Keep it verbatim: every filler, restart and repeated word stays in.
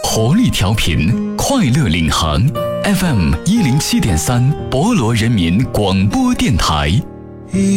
活力调频，快乐领航 F M 一零七点三，博罗人民广播电台。